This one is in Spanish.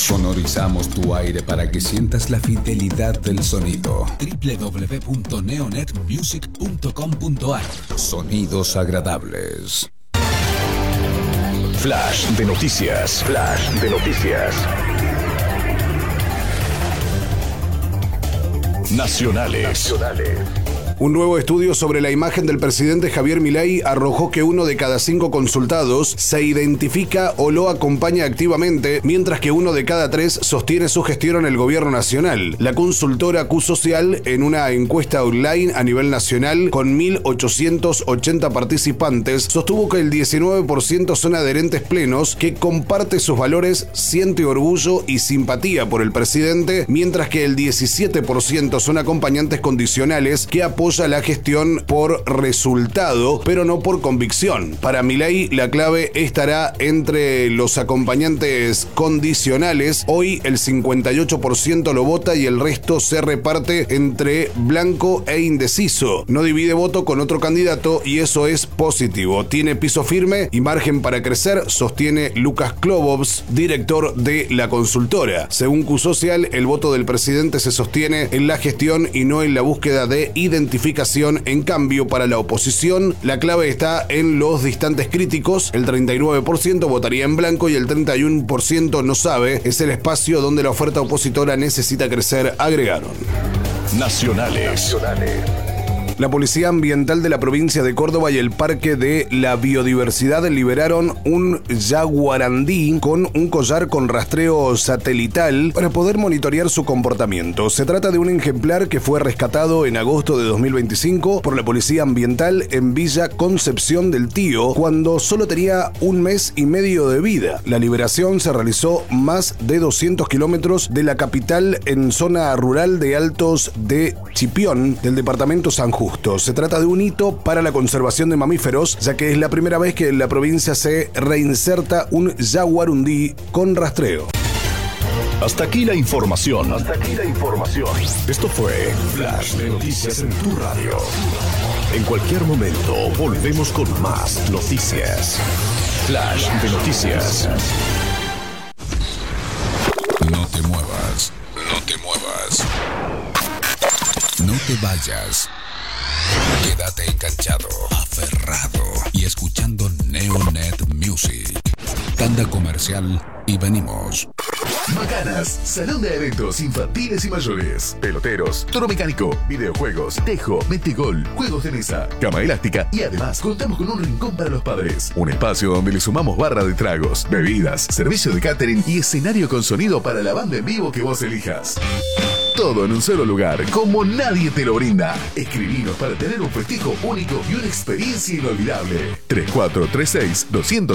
Sonorizamos tu aire para que sientas la fidelidad del sonido. www.neonetmusic.com.ar. Sonidos agradables. Flash de noticias. Flash de noticias. Nacionales. Un nuevo estudio sobre la imagen del presidente Javier Milei arrojó que 1 de cada 5 consultados se identifica o lo acompaña activamente, mientras que 1 de cada 3 sostiene su gestión en el gobierno nacional. La consultora Q-Social, en una encuesta online a nivel nacional con 1.880 participantes, sostuvo que el 19% son adherentes plenos, que comparte sus valores, siente orgullo y simpatía por el presidente, mientras que el 17% son acompañantes condicionales que apoyan la gestión por resultado, pero no por convicción. Para Milei, la clave estará entre los acompañantes condicionales. Hoy el 58% lo vota y el resto se reparte entre blanco e indeciso. No divide voto con otro candidato y eso es positivo. Tiene piso firme y margen para crecer, sostiene Lucas Klobovs, director de la consultora. Según Q-Social, el voto del presidente se sostiene en la gestión y no en la búsqueda de identificación. En cambio, para la oposición, la clave está en los distantes críticos. El 39% votaría en blanco y el 31% no sabe. Es el espacio donde la oferta opositora necesita crecer, agregaron. Nacionales. La Policía Ambiental de la provincia de Córdoba y el Parque de la Biodiversidad liberaron un jaguarandí con un collar con rastreo satelital para poder monitorear su comportamiento. Se trata de un ejemplar que fue rescatado en agosto de 2025 por la Policía Ambiental en Villa Concepción del Tío, cuando solo tenía 1 mes y medio de vida. La liberación se realizó más de 200 kilómetros de la capital en zona rural de Altos de Chipión, del departamento San Justo. Se trata de un hito para la conservación de mamíferos, ya que es la primera vez que en la provincia se reinserta un jaguarundí con rastreo. Hasta aquí la información. Esto fue Flash de Noticias en tu radio. En cualquier momento volvemos con más noticias. Flash de Noticias. No te muevas. No te muevas. No te vayas. Quédate enganchado, aferrado y escuchando Neonet Music. Tanda comercial y venimos. Macanas, salón de eventos infantiles y mayores, peloteros, toro mecánico, videojuegos, tejo, metegol, juegos de mesa, cama elástica y además contamos con un rincón para los padres. Un espacio donde le sumamos barra de tragos, bebidas, servicio de catering y escenario con sonido para la banda en vivo que vos elijas. Todo en un solo lugar, como nadie te lo brinda. Escribinos para tener un festejo único y una experiencia inolvidable. 3436 200